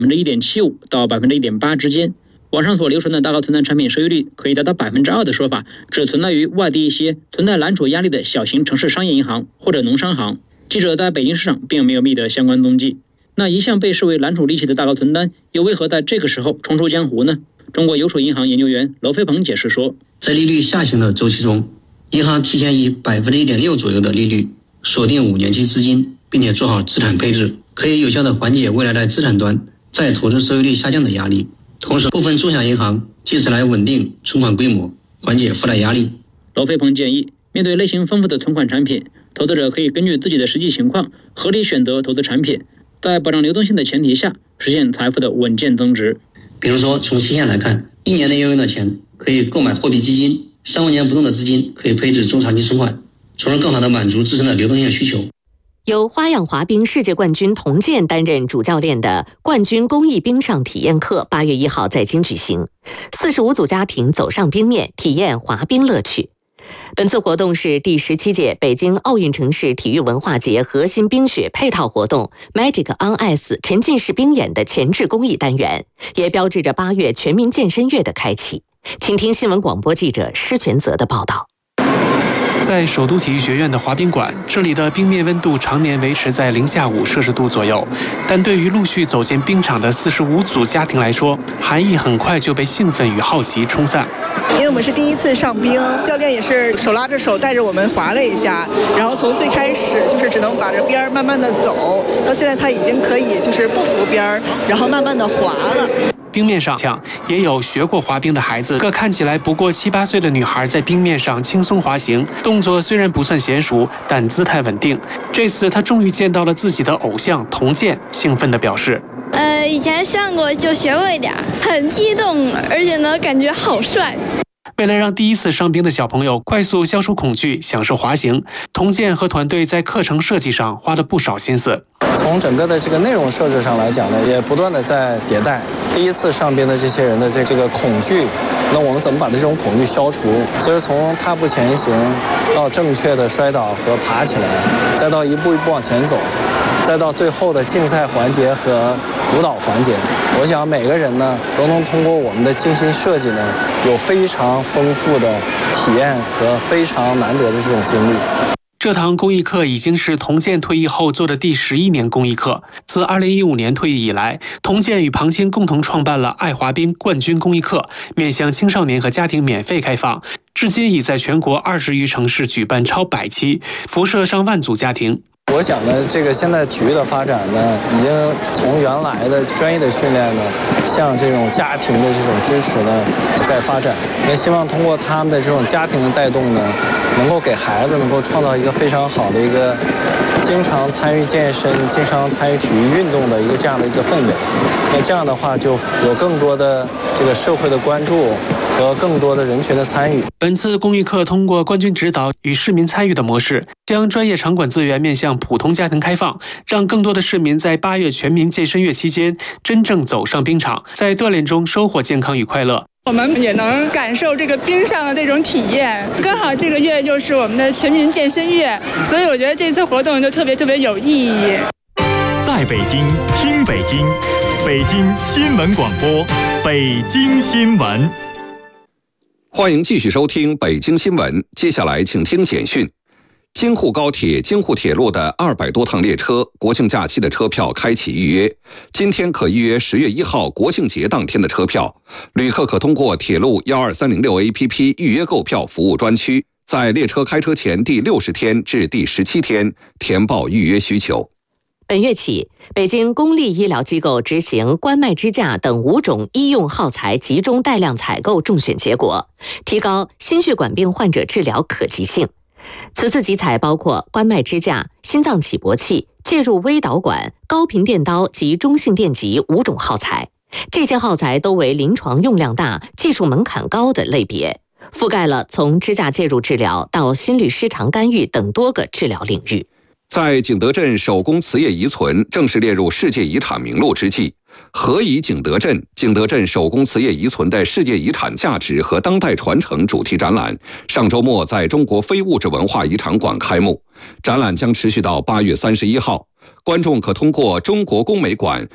1.75%到1.8%之间。网上所流传的大高存单产品收益率可以达到2%的说法，只存在于外地一些存在揽储压力的小型城市商业银行或者农商行。记者在北京市场并没有觅得相关踪迹。那一向被视为揽储利息的大高存单，又为何在这个时候重出江湖呢？中国邮储银行研究员娄飞鹏解释说， 在利率下行的周期中，银行提前以1.6%左右的利率锁定5年期资金，并且做好资产配置，可以有效地缓解未来在资产端再投资收益率下降的压力。同时，部分中小银行借此来稳定存款规模，缓解负债压力。 娄飞鹏建议，面对类型丰富的存款产品，投资者可以根据自己的实际情况，合理选择投资产品，在保障流动性的前提下，实现财富的稳健增值。 比如说，从期限来看，1年内用的钱可以购买货币基金，3、5年不动的资金可以配置中长期存款，从而更好地满足自身的流动性需求。 由花样滑冰世界冠军童健担任主教练的冠军公益冰上体验课8月1号在京举行，45组家庭走上冰面，体验滑冰乐趣。本次活动是第17届北京奥运城市体育文化节核心冰雪配套活动 Magic on Ice 沉浸式冰演的前置公益单元，也标志着8月全民健身月的开启。请听新闻广播记者施全泽的报道。 在首都体育学院的滑冰馆，这里的冰面温度常年维持在-5°C左右，但对于陆续走进冰场的45组家庭来说，寒意很快就被兴奋与好奇冲散。 因为我们是第一次上冰，教练也是手拉着手带着我们滑了一下，然后从最开始就是只能把这边儿慢慢的走，到现在他已经可以就是不扶边儿，然后慢慢的滑了。 冰面上也有学过滑冰的孩子，个看起来不过7、8岁的女孩在冰面上轻松滑行，动作虽然不算娴熟，但姿态稳定。这次她终于见到了自己的偶像童健，兴奋地表示： 以前上过就学过一点，很激动，而且呢感觉好帅。 为了让第一次上冰的小朋友快速消除恐惧，享受滑行，童健和团队在课程设计上花了不少心思。 从整个的这个内容设置上来讲呢，也不断的在迭代。第一次上冰的这些人的这个恐惧，那我们怎么把这种恐惧消除？所以从踏步前行到正确的摔倒和爬起来，再到一步一步往前走，再到最后的竞赛环节和舞蹈环节，我想每个人呢都能通过我们的精心设计呢，有非常丰富的体验和非常难得的这种经历。 这堂公益课已经是童健退役后做的第11年公益课。自2015年退役以来，童健与庞青共同创办了爱滑冰冠军公益课，面向青少年和家庭免费开放，至今已在全国20余城市举办超100期，辐射上万组家庭。 我想呢，这个现在体育的发展呢，已经从原来的专业的训练呢，向这种家庭的这种支持呢，在发展。也希望通过他们的这种家庭的带动呢，能够给孩子能够创造一个非常好的一个经常参与健身、经常参与体育运动的一个这样的一个氛围。那这样的话，就有更多的这个社会的关注和更多的人群的参与。 本次公益课通过冠军指导与市民参与的模式，将专业场馆资源面向普通家庭开放，让更多的市民在8月全民健身月期间真正走上冰场，在锻炼中收获健康与快乐。 我们也能感受这个冰上的这种体验，刚好这个月又是我们的全民健身月，所以我觉得这次活动就特别有意义。 在北京听北京，北京新闻广播，北京新闻。 欢迎继续收听北京新闻，接下来请听简讯。京沪高铁、京沪铁路的200多趟列车，国庆假期的车票开启预约。今天可预约10月1号国庆节当天的车票。旅客可通过铁路12306 APP 预约购票服务专区，在列车开车前第60天至第17天填报预约需求。 本月起，北京公立医疗机构执行冠脉支架等5种医用耗材集中带量采购中选结果，提高心血管病患者治疗可及性。此次集采包括冠脉支架、心脏起搏器、介入微导管、高频电刀及中性电极5种耗材。这些耗材都为临床用量大、技术门槛高的类别，覆盖了从支架介入治疗到心律失常干预等多个治疗领域。 在景德镇手工瓷业遗存正式列入世界遗产名录之际，何以景德镇手工瓷业遗存的世界遗产价值和当代传承主题展览上周末在中国非物质文化遗产馆开幕，展览将持续到8月31号。观众可通过中国工美馆